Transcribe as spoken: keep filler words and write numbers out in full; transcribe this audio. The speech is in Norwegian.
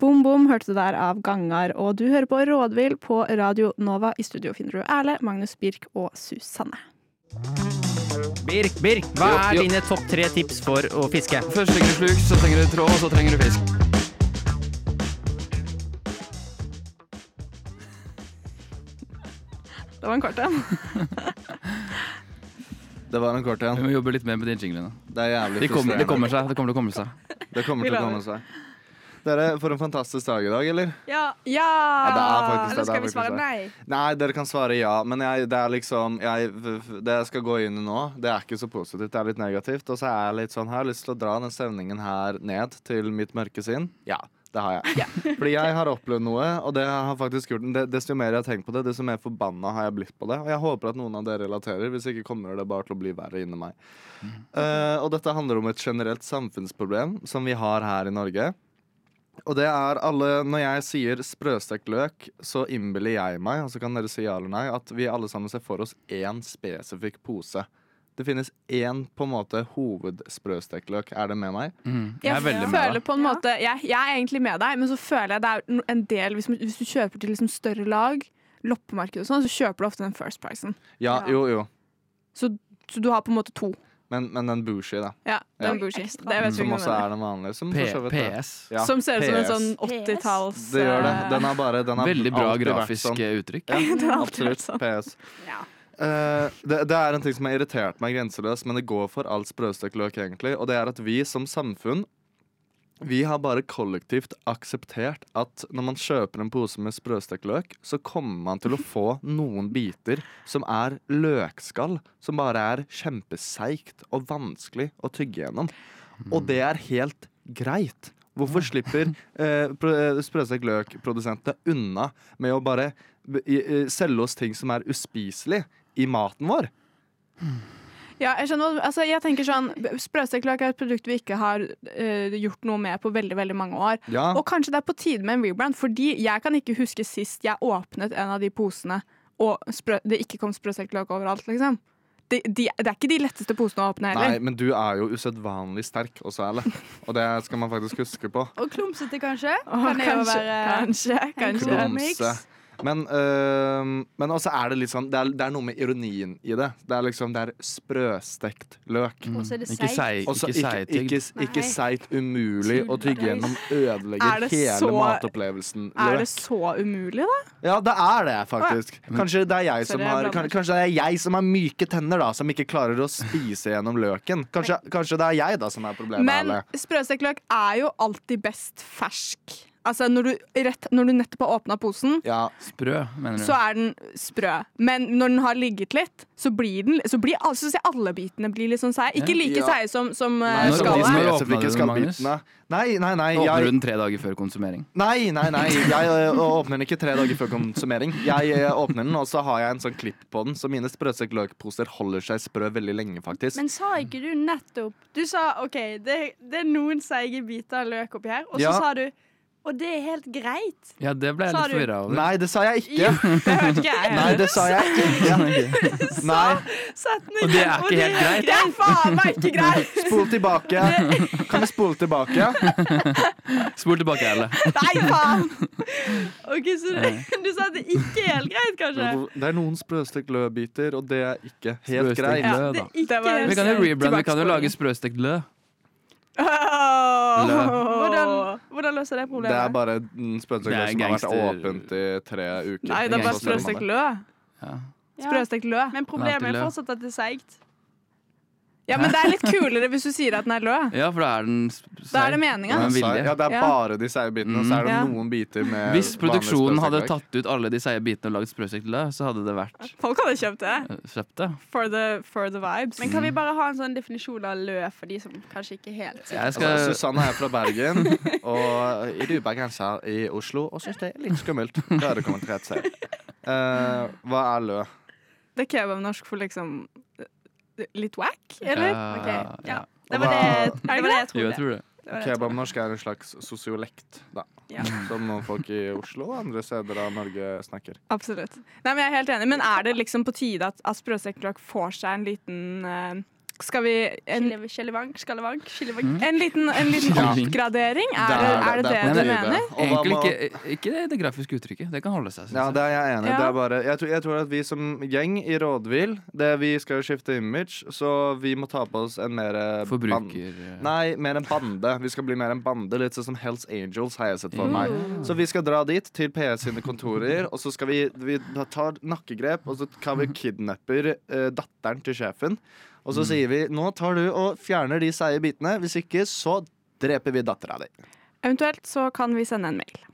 Boom Boom hørte du der av Gangar, og du hører på Rådvill på Radio Nova. I studio finner du Erle, Magnus, Birk og Susanne. Birk, Birk, hva Jo, er jo. dine topp tre tips for å fiske? Først trenger du sluk, så trenger du tråd, og så trenger du fisk. Det var en kort en. Det var en kort Vi en. må jobbe litt mer med de jinglene. Det er jævlig Det kommer, det frustrerende. kommer seg, det kommer til å komme seg. Det kommer Vi til å lover. komme seg. Dere, for en fantastisk dag i dag, eller? Ja, Ja! det er faktisk det. eller det skal er vi faktisk svare det. nei? Nei, dere kan svare ja, men jeg, det er liksom jeg, Det jeg skal gå inn i nå, det er ikke så positivt, det er litt negativt. Og så er jeg litt sånn, har jeg lyst til å dra den stemningen her ned til mitt mørke sinn? Ja, det har jeg. Fordi jeg har opplevd noe, og det har faktisk gjort det, desto mer jeg har tenkt på det, desto mer forbanna har jeg blitt på det. Og jeg håper at noen av dere relaterer, hvis ikke kommer det bare til å bli verre inni meg. Eh, og dette handler om et generelt samfunnsproblem som vi har her i Norge. Og det er alle, når jeg sier sprøstekt løk, så innbiller jeg meg, og så kan dere si ja eller nei, at vi alle sammen ser for oss én spesifikk pose. Det finnes én på en måte hovedsprøstekt løk. Er det med meg? Mm. Jeg Jeg er veldig med føler deg. på en Ja. måte jeg, jeg er egentlig med deg, men så føler jeg det er no- en del Hvis, hvis du kjøper til liksom større lag, loppemarked og sånn, så kjøper du ofte den first pricen. Ja, Ja. jo, jo. Så, så du har på en måte to. Men, men den bougie, da. Ja, den Ja. bougie. Ekstra. Det vet vi Som ikke også hva er mener. den vanlige. Som, P- for så vidt er- PS. Ja, Som ser ut som en P S. sånn åttitalls Det gjør det. eh, Den har bare den har Veldig bra alltid vært grafiske sånn. uttrykk. Ja, Den har alltid vært absolutt. sånn. P S. Ja. Eh, det, det er en ting som har irritert meg grenseløst, men det går for all sprøstekt løk, egentlig. Og det er at vi som samfunn Vi har bare kollektivt akseptert at når man kjøper en pose med sprøstekt løk, så kommer man til å få noen biter som er løkskall, som bare er kjempeseigt og vanskelig å tygge gjennom. Og det er helt greit. Hvorfor slipper eh, pro- eh, sprøstekt løkprodusentene unna med å bare b- i- i- selge oss ting som er uspiselig i maten vår? Ja, jeg skjønner, hva- altså, jeg tenker sånn sprøstekt løk er et produkt vi ikke har eh, gjort noe med på veldig, veldig mange år. Ja, Og kanskje det er på tide med en rebrand, fordi jeg kan ikke huske sist jeg åpnet en av de posene og sprø det ikke kom sprøstekt løk overalt, liksom. De, de, det er ikke de letteste posene å åpne nei, heller. men du er jo usedvanlig sterk også, Erle. Og det skal man faktisk huske på. Og klumsete, kanskje? Åh, Kan det jo kanskje, være kanskje, en kanskje. god mix? Klumse. Men, øh, men også er det litt sånn det er, det er noe med ironien i det. Det er liksom Det er sprøstekt løk. Og så er det Ikke seigt. sei- Også ikke ikke, seigtygd. ikke, ikke Nei. seigt umulig å tygge gjennom. Er Ødelegger det hele så- matopplevelsen. Er det Løk. så umulig, da? Ja, det er det, faktisk. Kanskje det er jeg som Sorry, jeg har blander. kan- Kanskje det er jeg som har myke tenner, da, som ikke klarer å spise gjennom løken. Kanskje, kanskje det er jeg da som er problemet. Men Erle. sprøstekt løk er jo alltid best fersk. Altså, når du, rett, når du nettopp har åpna posen, Ja, Sprø, mener du? så er den sprø. Men når den har ligget litt, så blir den Så blir altså, så alle bitene blir litt sånn seige. Ikke like Ja. seige som, som Nei, uh, Når så åpner de du- skallet. åpner spesifikke du den, Magnus? skallbitene. Nei, nei, nei. Åpner du Jeg, den tre dager før konsumering? nei, nei, nei. Jeg ø, åpner den ikke tre dager før konsumering. Jeg ø, åpner den, og så har jeg en sånn klipp på den, så mine sprøstekt løkposer holder seg sprø veldig lenge, faktisk. Men sa ikke du nettopp Du sa OK, det, det er noen seige biter av løk oppi her, og så Ja. sa du og det er helt greit. Ja, det ble jeg Sa litt du- forvirra over. Nei, det sa jeg ikke. Det hørte ikke jeg Nei, heller. det sa jeg ikke. Nei, Setningen, Og det er ikke helt greit. Det er faen meg ikke greit! spol tilbake. Kan vi spole tilbake? Spol tilbake, Elle. Nei, faen! Ok, så det, du sa at det ikke er helt greit, kanskje? Det er noen sprøstekt løkbiter, og det er ikke helt Sprøstekt greit. løk. Det da. er ikke Det var- Vi helt kan jo greit. rebrande, vi kan jo Tilbakesporing. lage sprøstekt lø. Åh. Hvordan, hvordan løser det Det problemet? er bare en sprøstekt Det er løk som har vært gangster- åpent i tre uker. Nei, det er bare Så ser man sprøstekt det. lø. Ja. Ja. Sprøstekt lø. Men problemet Alltid er lø. fortsatt at det er seigt. Ja, men det er litt kulere hvis du sier at den er lø. ja, for da er den s- Da er det seig. meninga. Ja, Ja, vilje. ja, det er Ja. bare de seige bitene, og så er det Mm. noen biter med Hvis vanlig produksjonen sprøstekt hadde løk. tatt ut alle de seige bitene og lagd sprøstekt lø, så hadde det vært Folk hadde kjøpt det. eh, kjøpt det. For the, for the vibes. Men kan vi bare ha en sånn definisjon av lø for de som kanskje ikke helt Jeg Altså, skal Susanne er fra Bergen, og er du bergenser i Oslo og syns det er litt skummelt. Da er det kommet rett seg. Eh, hva er lø? Det er kebab-norsk for liksom eh, litt wack, eller? Ja, Ok, ja. ja. Det var det, det, var det jeg Jo, jeg trodde. tror det. Det var det jeg trodde. Kebabnorsk er en slags sosiolekt, da. Ja. Som noen folk i Oslo og andre steder av Norge snakker. Absolutt. Nei, men jeg er helt enig. Men er det liksom på tide at, at sprøstekt løk får seg en liten eh, skal vi en, Skille- Skjellevank, skallevank, skillevank. en, liten, en liten Ja. oppgradering? Er det Det er er det, det. det, Det er du på tide. mener? Og hva Egentlig må- ikke, ikke det, det grafiske uttrykket. Det kan holde seg, synes Ja, jeg. det er jeg enig i. Ja. Det er bare, jeg, tror, jeg tror at vi som gjeng i Rådvil det, Vi skal jo skifte image, så vi må ta på oss en mer ban- Forbruker... eh, Nei, mer en bande. Vi skal bli mer en bande, litt sånn som Hells Angels, har jeg sett for meg. Mm. Så vi skal dra dit, til P S sine kontorer, og så skal vi, vi ta nakkegrep, og så kan vi kidnapper eh, datteren til sjefen. Og så sier vi nå tar du og fjerner de seige bitene, hvis ikke så dreper vi dattera di. Eventuelt så kan vi sende en mail.